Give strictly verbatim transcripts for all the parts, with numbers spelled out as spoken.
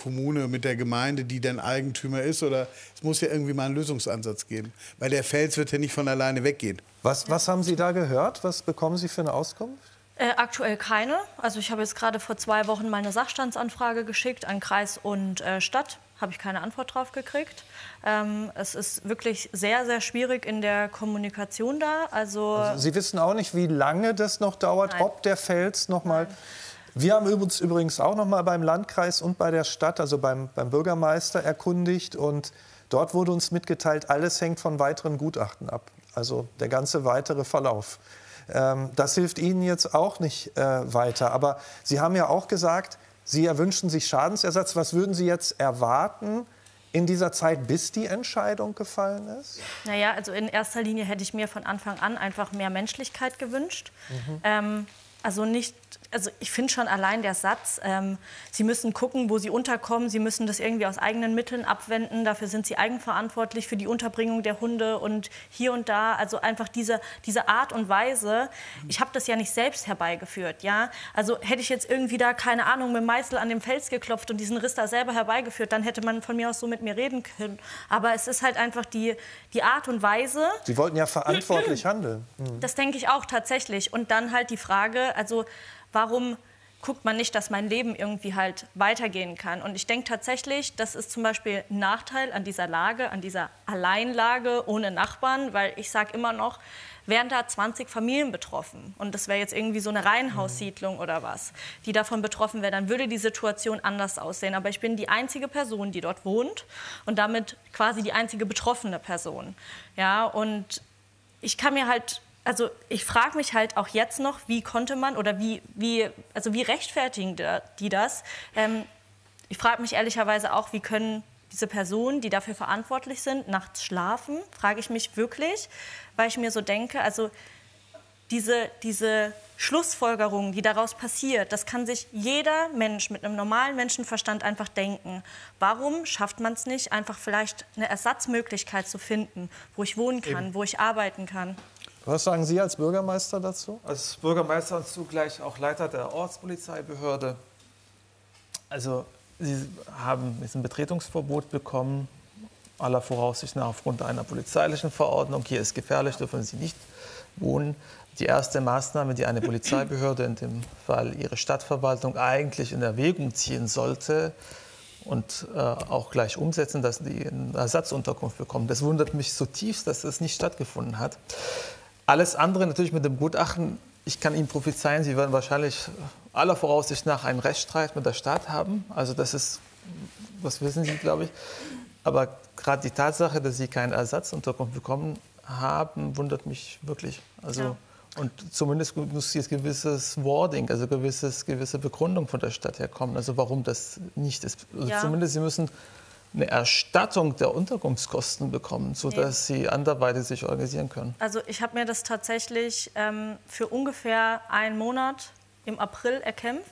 Kommune, mit der Gemeinde, die denn Eigentümer ist? Oder es muss ja irgendwie mal einen Lösungsansatz geben. Weil der Fels wird ja nicht von alleine weggehen. Was, was haben Sie da gehört? Was bekommen Sie für eine Auskunft? Äh, aktuell keine. Also ich habe jetzt gerade vor zwei Wochen meine Sachstandsanfrage geschickt an Kreis und äh, Stadt. Habe ich keine Antwort drauf gekriegt. Ähm, es ist wirklich sehr, sehr schwierig in der Kommunikation da. Also, also Sie wissen auch nicht, wie lange das noch dauert, Nein. ob der Fels noch mal. Wir haben uns übrigens auch noch mal beim Landkreis und bei der Stadt, also beim, beim Bürgermeister, erkundigt. Und dort wurde uns mitgeteilt, alles hängt von weiteren Gutachten ab. Also der ganze weitere Verlauf. Ähm, das hilft Ihnen jetzt auch nicht äh, weiter. Aber Sie haben ja auch gesagt, Sie erwünschen sich Schadensersatz. Was würden Sie jetzt erwarten in dieser Zeit, bis die Entscheidung gefallen ist? Naja, also in erster Linie hätte ich mir von Anfang an einfach mehr Menschlichkeit gewünscht. Mhm. Ähm, also nicht, also ich finde schon allein der Satz, ähm, Sie müssen gucken, wo Sie unterkommen, Sie müssen das irgendwie aus eigenen Mitteln abwenden, dafür sind Sie eigenverantwortlich für die Unterbringung der Hunde und hier und da, also einfach diese, diese Art und Weise, ich habe das ja nicht selbst herbeigeführt, ja, also hätte ich jetzt irgendwie da, keine Ahnung, mit dem Meißel an dem Fels geklopft und diesen Riss da selber herbeigeführt, dann hätte man von mir aus so mit mir reden können, aber es ist halt einfach die, die Art und Weise. Sie wollten ja verantwortlich handeln. Mhm. Das denke ich auch tatsächlich und dann halt die Frage, also warum guckt man nicht, dass mein Leben irgendwie halt weitergehen kann? Und ich denke tatsächlich, das ist zum Beispiel ein Nachteil an dieser Lage, an dieser Alleinlage ohne Nachbarn, weil ich sage immer noch, wären da zwanzig Familien betroffen und das wäre jetzt irgendwie so eine Reihenhaussiedlung oder was, die davon betroffen wäre, dann würde die Situation anders aussehen. Aber ich bin die einzige Person, die dort wohnt und damit quasi die einzige betroffene Person. Ja, und ich kann mir halt Also ich frage mich halt auch jetzt noch, wie konnte man oder wie, wie, also wie rechtfertigen die das? Ähm, ich frage mich ehrlicherweise auch, wie können diese Personen, die dafür verantwortlich sind, nachts schlafen? Frage ich mich wirklich, weil ich mir so denke, also diese, diese Schlussfolgerung, die daraus passiert, das kann sich jeder Mensch mit einem normalen Menschenverstand einfach denken. Warum schafft man es nicht, einfach vielleicht eine Ersatzmöglichkeit zu finden, wo ich wohnen kann, Eben. wo ich arbeiten kann? Was sagen Sie als Bürgermeister dazu? Als Bürgermeister und zugleich auch Leiter der Ortspolizeibehörde. Also Sie haben jetzt ein Betretungsverbot bekommen, aller Voraussicht nach aufgrund einer polizeilichen Verordnung. Hier ist gefährlich, dürfen Sie nicht wohnen. Die erste Maßnahme, die eine Polizeibehörde, in dem Fall Ihre Stadtverwaltung, eigentlich in Erwägung ziehen sollte und äh, auch gleich umsetzen, dass die eine Ersatzunterkunft bekommen. Das wundert mich zutiefst, dass das nicht stattgefunden hat. Alles andere natürlich mit dem Gutachten, ich kann Ihnen prophezeien, Sie werden wahrscheinlich aller Voraussicht nach einen Rechtsstreit mit der Stadt haben. Also das ist, das wissen Sie, glaube ich. Aber gerade die Tatsache, dass Sie keine Ersatzunterkunft bekommen haben, wundert mich wirklich. Also, ja. Und zumindest muss jetzt gewisses Wording, also gewisses, gewisse Begründung von der Stadt herkommen, also warum das nicht ist. Also ja. Zumindest Sie müssen eine Erstattung der Unterkunftskosten bekommen, sodass nee. Sie anderweitig sich organisieren können. Also ich habe mir das tatsächlich ähm, für ungefähr einen Monat im April erkämpft.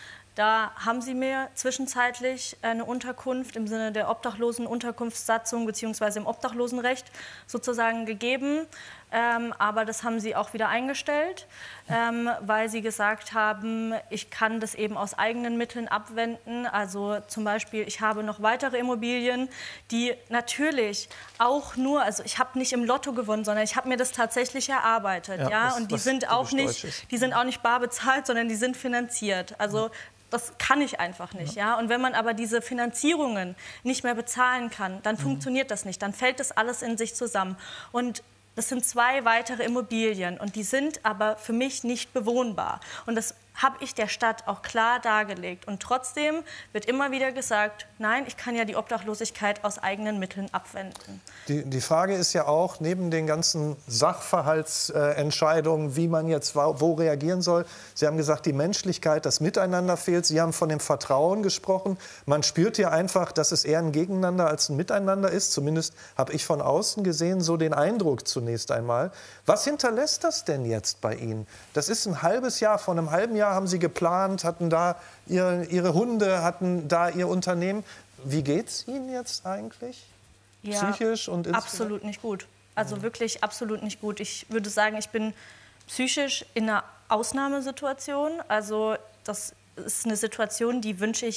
Da haben sie mir zwischenzeitlich eine Unterkunft im Sinne der Obdachlosenunterkunftssatzung bzw. im Obdachlosenrecht sozusagen gegeben. Ähm, aber das haben sie auch wieder eingestellt, ähm, weil sie gesagt haben, ich kann das eben aus eigenen Mitteln abwenden. Also zum Beispiel, ich habe noch weitere Immobilien, die natürlich auch nur, also ich habe nicht im Lotto gewonnen, sondern ich habe mir das tatsächlich erarbeitet. Ja, ja? Was, und die sind, auch nicht, die sind auch nicht bar bezahlt, sondern die sind finanziert. Also das kann ich einfach nicht. Ja? Und wenn man aber diese Finanzierungen nicht mehr bezahlen kann, dann mhm. funktioniert das nicht. Dann fällt das alles in sich zusammen. Und das sind zwei weitere Immobilien und die sind aber für mich nicht bewohnbar. Und das habe ich der Stadt auch klar dargelegt. Und trotzdem wird immer wieder gesagt, nein, ich kann ja die Obdachlosigkeit aus eigenen Mitteln abwenden. Die, die Frage ist ja auch, neben den ganzen Sachverhaltsentscheidungen, wie man jetzt wo, wo reagieren soll, Sie haben gesagt, die Menschlichkeit, das Miteinander fehlt. Sie haben von dem Vertrauen gesprochen. Man spürt hier einfach, dass es eher ein Gegeneinander als ein Miteinander ist. Zumindest habe ich von außen gesehen so den Eindruck zunächst einmal. Was hinterlässt das denn jetzt bei Ihnen? Das ist ein halbes Jahr, vor einem halben Jahr haben Sie geplant, hatten da ihre, ihre Hunde, hatten da Ihr Unternehmen. Wie geht es Ihnen jetzt eigentlich? Ja, psychisch und insgesamt? Absolut nicht gut. Also ja. wirklich absolut nicht gut. Ich würde sagen, ich bin psychisch in einer Ausnahmesituation. Also das ist eine Situation, die wünsche ich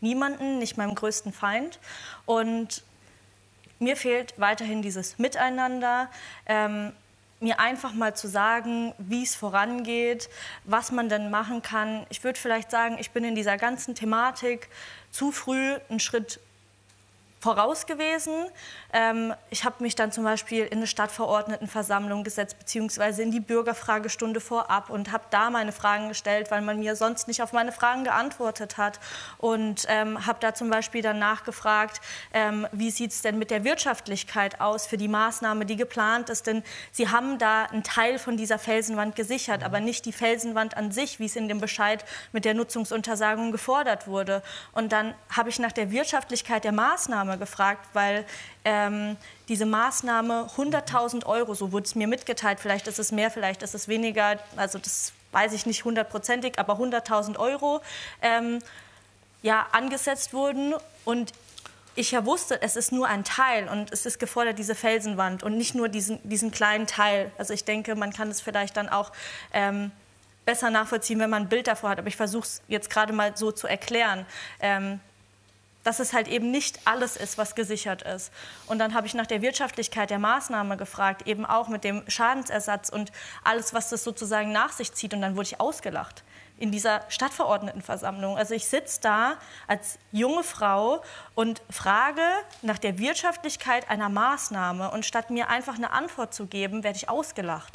niemanden, nicht meinem größten Feind. Und mir fehlt weiterhin dieses Miteinander, ähm, mir einfach mal zu sagen, wie es vorangeht, was man denn machen kann. Ich würde vielleicht sagen, ich bin in dieser ganzen Thematik zu früh einen Schritt voraus gewesen. Ähm, ich habe mich dann zum Beispiel in eine Stadtverordnetenversammlung gesetzt, beziehungsweise in die Bürgerfragestunde vorab und habe da meine Fragen gestellt, weil man mir sonst nicht auf meine Fragen geantwortet hat. Und ähm, habe da zum Beispiel dann nachgefragt, ähm, wie sieht es denn mit der Wirtschaftlichkeit aus für die Maßnahme, die geplant ist. Denn sie haben da einen Teil von dieser Felsenwand gesichert, aber nicht die Felsenwand an sich, wie es in dem Bescheid mit der Nutzungsuntersagung gefordert wurde. Und dann habe ich nach der Wirtschaftlichkeit der Maßnahme gefragt, weil ähm, diese Maßnahme hunderttausend Euro, so wurde es mir mitgeteilt, vielleicht ist es mehr, vielleicht ist es weniger, also das weiß ich nicht hundertprozentig, aber hunderttausend Euro ähm, ja, angesetzt wurden. Und ich ja wusste, es ist nur ein Teil und es ist gefordert, diese Felsenwand und nicht nur diesen, diesen kleinen Teil. Also ich denke, man kann es vielleicht dann auch ähm, besser nachvollziehen, wenn man ein Bild davor hat. Aber ich versuche es jetzt gerade mal so zu erklären. Ähm, dass es halt eben nicht alles ist, was gesichert ist. Und dann habe ich nach der Wirtschaftlichkeit der Maßnahme gefragt, eben auch mit dem Schadensersatz und alles, was das sozusagen nach sich zieht. Und dann wurde ich ausgelacht in dieser Stadtverordnetenversammlung. Also ich sitze da als junge Frau und frage nach der Wirtschaftlichkeit einer Maßnahme. Und statt mir einfach eine Antwort zu geben, werde ich ausgelacht.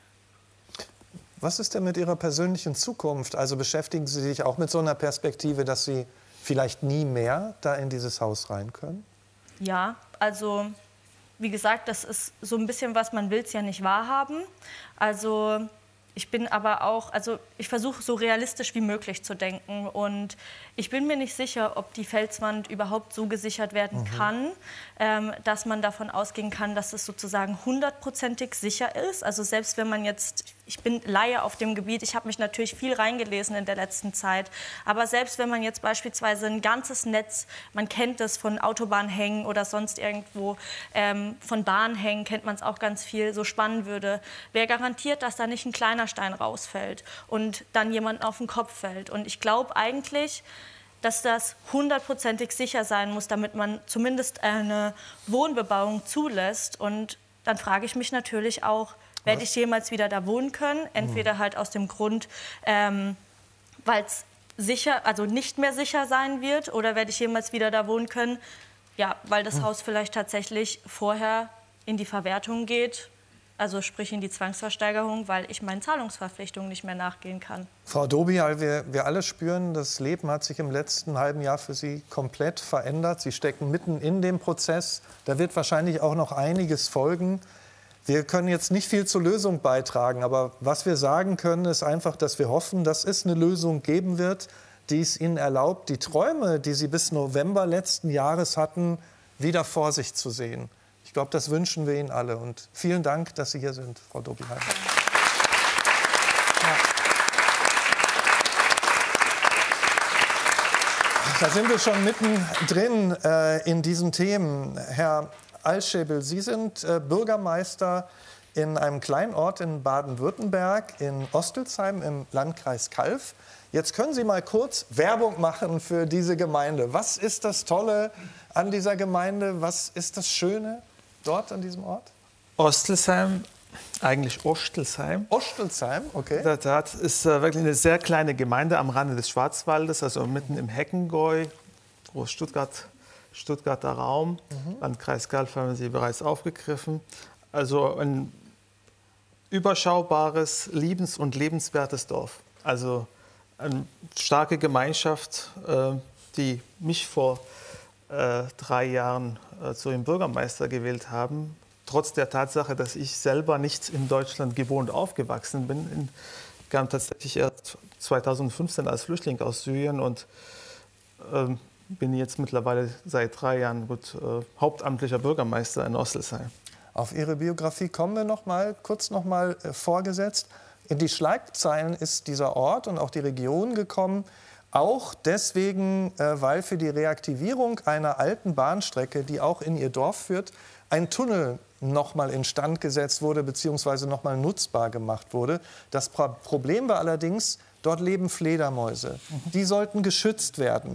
Was ist denn mit Ihrer persönlichen Zukunft? Also beschäftigen Sie sich auch mit so einer Perspektive, dass Sie vielleicht nie mehr da in dieses Haus rein können? Ja, also wie gesagt, das ist so ein bisschen was, man will es ja nicht wahrhaben. Also ich bin aber auch, also ich versuche so realistisch wie möglich zu denken und ich bin mir nicht sicher, ob die Felswand überhaupt so gesichert werden mhm. kann, ähm, dass man davon ausgehen kann, dass es sozusagen hundertprozentig sicher ist. Also selbst wenn man jetzt, ich bin Laie auf dem Gebiet, ich habe mich natürlich viel reingelesen in der letzten Zeit, aber selbst wenn man jetzt beispielsweise ein ganzes Netz, man kennt es von Autobahnhängen oder sonst irgendwo, ähm, von Bahnhängen kennt man es auch ganz viel, so spannen würde, wer garantiert, dass da nicht ein kleiner Stein rausfällt und dann jemand auf den Kopf fällt. Und ich glaube eigentlich, dass das hundertprozentig sicher sein muss, damit man zumindest eine Wohnbebauung zulässt. Und dann frage ich mich natürlich auch, werde ich jemals wieder da wohnen können? Entweder halt aus dem Grund, ähm, weil es sicher, also nicht mehr sicher sein wird, oder werde ich jemals wieder da wohnen können? Ja, weil das Haus vielleicht tatsächlich vorher in die Verwertung geht. Also sprich in die Zwangsversteigerung, weil ich meinen Zahlungsverpflichtungen nicht mehr nachgehen kann. Frau Dobial, wir, wir alle spüren, das Leben hat sich im letzten halben Jahr für Sie komplett verändert. Sie stecken mitten in dem Prozess. Da wird wahrscheinlich auch noch einiges folgen. Wir können jetzt nicht viel zur Lösung beitragen, aber was wir sagen können, ist einfach, dass wir hoffen, dass es eine Lösung geben wird, die es Ihnen erlaubt, die Träume, die Sie bis November letzten Jahres hatten, wieder vor sich zu sehen. Ich glaube, das wünschen wir Ihnen alle. Und vielen Dank, dass Sie hier sind, Frau Dobial. Ja. Da sind wir schon mittendrin äh, in diesen Themen. Herr Altschäbel, Sie sind äh, Bürgermeister in einem kleinen Ort in Baden-Württemberg, in Ostelsheim im Landkreis Calw. Jetzt können Sie mal kurz Werbung machen für diese Gemeinde. Was ist das Tolle an dieser Gemeinde? Was ist das Schöne dort an diesem Ort? Ostelsheim, eigentlich Ostelsheim. Ostelsheim, okay. Das ist äh, wirklich eine sehr kleine Gemeinde am Rande des Schwarzwaldes, also mitten im Heckengäu, Groß-Stuttgart, Stuttgarter Raum. Mhm. Landkreis Calw haben Sie bereits aufgegriffen. Also ein überschaubares, liebens- und lebenswertes Dorf. Also eine starke Gemeinschaft, äh, die mich vor äh, drei Jahren äh, zu dem Bürgermeister gewählt haben. Trotz der Tatsache, dass ich selber nicht in Deutschland geboren und aufgewachsen bin. In, kam tatsächlich erst zweitausendfünfzehn als Flüchtling aus Syrien und äh, bin jetzt mittlerweile seit drei Jahren gut, äh, hauptamtlicher Bürgermeister in Ostelsheim. Auf Ihre Biografie kommen wir noch mal, kurz noch mal äh, vorgesetzt. In die Schlagzeilen ist dieser Ort und auch die Region gekommen, auch deswegen, äh, weil für die Reaktivierung einer alten Bahnstrecke, die auch in Ihr Dorf führt, ein Tunnel noch mal instand gesetzt wurde bzw. noch mal nutzbar gemacht wurde. Das Pro- Problem war allerdings, dort leben Fledermäuse. Die sollten geschützt werden.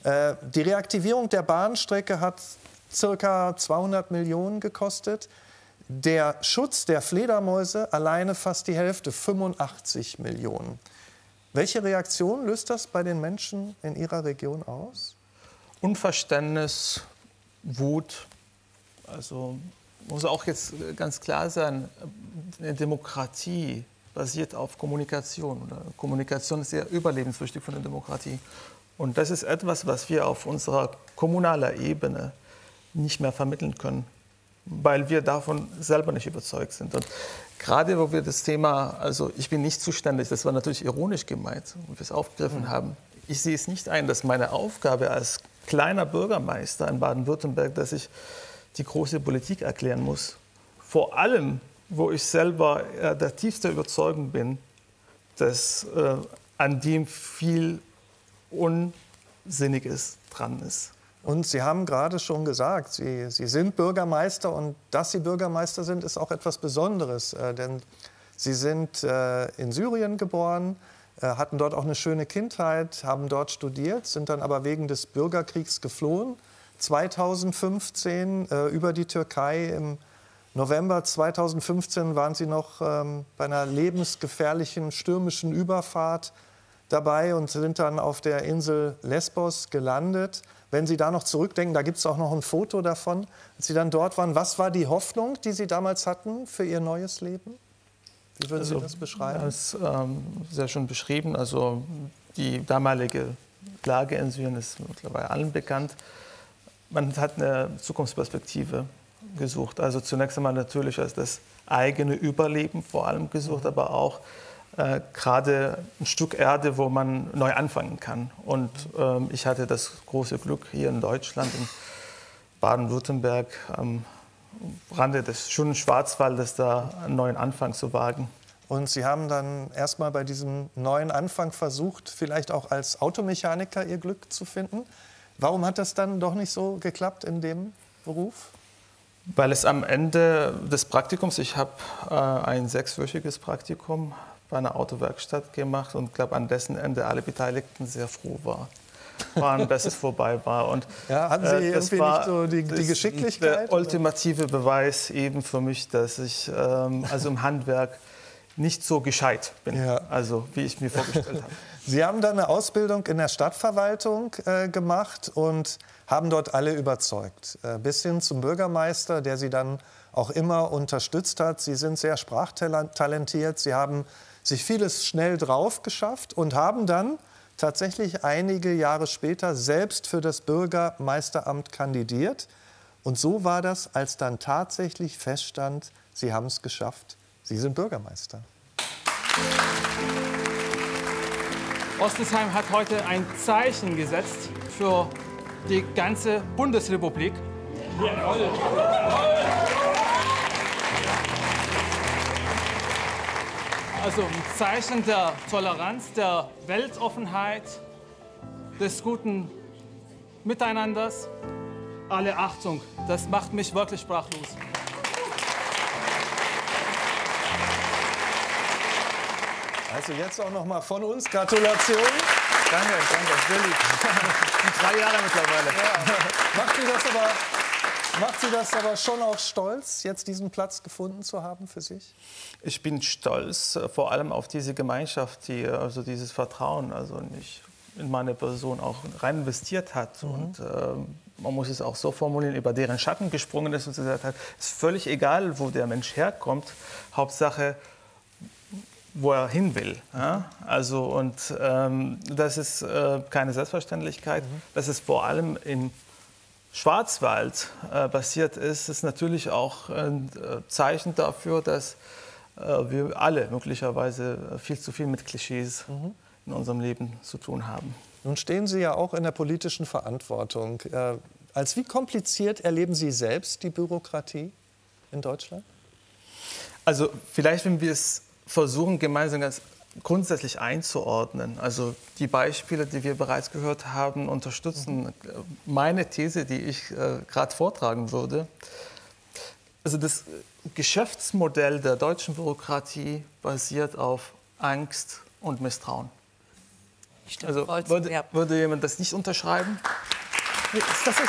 Äh, die Reaktivierung der Bahnstrecke hat ca. zweihundert Millionen gekostet. Der Schutz der Fledermäuse alleine fast die Hälfte, fünfundachtzig Millionen. Welche Reaktion löst das bei den Menschen in Ihrer Region aus? Unverständnis, Wut. Also muss auch jetzt ganz klar sein, eine Demokratie basiert auf Kommunikation. Oder Kommunikation ist sehr überlebenswichtig für eine Demokratie. Und das ist etwas, was wir auf unserer kommunalen Ebene nicht mehr vermitteln können, weil wir davon selber nicht überzeugt sind. Und gerade wo wir das Thema, also ich bin nicht zuständig, das war natürlich ironisch gemeint, wo wir es aufgegriffen mhm. haben. Ich sehe es nicht ein, dass meine Aufgabe als kleiner Bürgermeister in Baden-Württemberg, dass ich die große Politik erklären muss. Vor allem, wo ich selber äh, der tiefste Überzeugung bin, dass äh, an dem viel Unsinniges dran ist. Und Sie haben gerade schon gesagt, Sie, Sie sind Bürgermeister und dass Sie Bürgermeister sind, ist auch etwas Besonderes. Äh, denn Sie sind äh, in Syrien geboren, äh, hatten dort auch eine schöne Kindheit, haben dort studiert, sind dann aber wegen des Bürgerkriegs geflohen. zweitausendfünfzehn äh, über die Türkei. Im November zweitausendfünfzehn waren Sie noch ähm, bei einer lebensgefährlichen stürmischen Überfahrt dabei und sind dann auf der Insel Lesbos gelandet. Wenn Sie da noch zurückdenken, da gibt es auch noch ein Foto davon, als Sie dann dort waren. Was war die Hoffnung, die Sie damals hatten für Ihr neues Leben? Wie würden also, Sie das beschreiben? Das ist ähm, sehr schön beschrieben. Also die damalige Lage in Syrien ist mittlerweile allen bekannt. Man hat eine Zukunftsperspektive gesucht. Also zunächst einmal natürlich als das eigene Überleben vor allem gesucht, aber auch Äh, gerade ein Stück Erde, wo man neu anfangen kann. Und ähm, ich hatte das große Glück, hier in Deutschland, in Baden-Württemberg, am Rande des schönen Schwarzwaldes, da einen neuen Anfang zu wagen. Und Sie haben dann erst mal bei diesem neuen Anfang versucht, vielleicht auch als Automechaniker Ihr Glück zu finden. Warum hat das dann doch nicht so geklappt in dem Beruf? Weil es am Ende des Praktikums, ich habe äh, ein sechswöchiges Praktikum bei einer Autowerkstatt gemacht und glaube, an dessen Ende alle Beteiligten sehr froh war, waren, dass es vorbei war. Und, ja, hatten Sie äh, irgendwie nicht so die, die Geschicklichkeit? Der ultimative Beweis eben für mich, dass ich ähm, also im Handwerk nicht so gescheit bin, ja. also wie ich mir vorgestellt habe. Sie haben dann eine Ausbildung in der Stadtverwaltung äh, gemacht und haben dort alle überzeugt, äh, bis hin zum Bürgermeister, der Sie dann auch immer unterstützt hat. Sie sind sehr sprachtalentiert, Sie haben sich vieles schnell drauf geschafft und haben dann tatsächlich einige Jahre später selbst für das Bürgermeisteramt kandidiert. Und so war das, als dann tatsächlich feststand, Sie haben es geschafft, Sie sind Bürgermeister. Ostensheim hat heute ein Zeichen gesetzt für die ganze Bundesrepublik. Also ein Zeichen der Toleranz, der Weltoffenheit, des guten Miteinanders. Alle Achtung, das macht mich wirklich sprachlos. Also jetzt auch noch mal von uns Gratulation. Danke, danke, sehr lieb. Drei Jahre mittlerweile. Ja. Macht Sie das aber... Macht Sie das aber schon auch stolz, jetzt diesen Platz gefunden zu haben für sich? Ich bin stolz, vor allem auf diese Gemeinschaft, die also dieses Vertrauen also nicht in meine Person auch rein investiert hat. Mhm. Und äh, man muss es auch so formulieren, über deren Schatten gesprungen ist und gesagt hat, es ist völlig egal, wo der Mensch herkommt, Hauptsache, wo er hin will. Ja? Also, und ähm, das ist äh, keine Selbstverständlichkeit, mhm. das ist vor allem in Schwarzwald äh, passiert ist, ist natürlich auch ein äh, Zeichen dafür, dass äh, wir alle möglicherweise viel zu viel mit Klischees mhm. in unserem Leben zu tun haben. Nun stehen Sie ja auch in der politischen Verantwortung. Äh, als wie kompliziert erleben Sie selbst die Bürokratie in Deutschland? Also vielleicht, wenn wir es versuchen, gemeinsam ganz grundsätzlich einzuordnen. Also die Beispiele, die wir bereits gehört haben, unterstützen mhm. meine These, die ich äh, gerade vortragen würde. Also das Geschäftsmodell der deutschen Bürokratie basiert auf Angst und Misstrauen. Also würde, würde jemand das nicht unterschreiben? Das ist